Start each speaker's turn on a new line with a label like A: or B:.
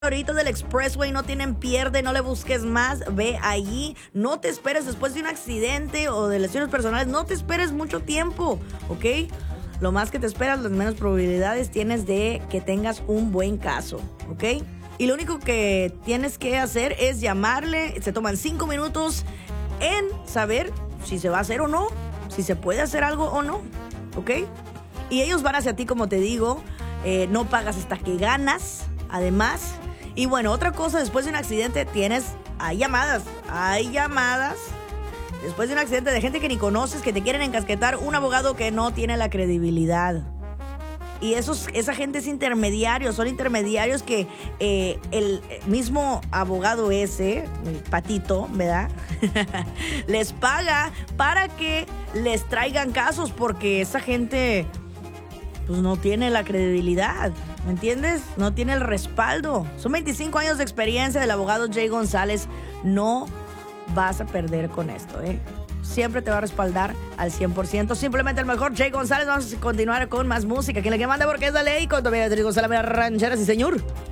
A: Ahorita del Expressway no tienen pierde, no le busques más, ve allí, no te esperes después de un accidente o de lesiones personales, no te esperes mucho tiempo, ¿ok? Lo más que te esperas, las menos probabilidades tienes de que tengas un buen caso, ¿ok? Y lo único que tienes que hacer es llamarle, se toman 5 minutos en saber si se va a hacer o no, si se puede hacer algo o no, ¿ok? Y ellos van hacia ti, como te digo, no pagas hasta que ganas, además. Y bueno, otra cosa, después de un accidente hay llamadas. Después de un accidente de gente que ni conoces, que te quieren encasquetar, un abogado que no tiene la credibilidad. Y esa gente es intermediario, son intermediarios que el mismo abogado ese, el patito, ¿verdad? les paga para que les traigan casos, porque esa gente pues no tiene la credibilidad, ¿me entiendes? No tiene el respaldo. Son 25 años de experiencia del abogado Jay González. No vas a perder con esto, ¿eh? Siempre te va a respaldar al 100%. Simplemente el mejor, Jay González. Vamos a continuar con más música. Quien le que manda porque es la ley. Con Beatriz González, la ranchera, sí señor.